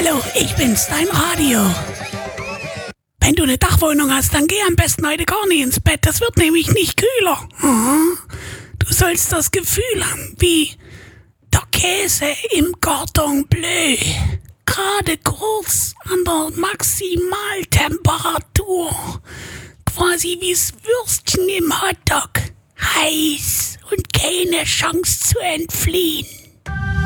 Hallo, ich bin's, dein Radio. Wenn du eine Dachwohnung hast, dann geh am besten heute gar nicht ins Bett. Das wird nämlich nicht kühler. Du sollst das Gefühl haben, wie der Käse im Cordon Bleu. Gerade kurz an der Maximaltemperatur. Quasi wie's Würstchen im Hotdog. Heiß und keine Chance zu entfliehen.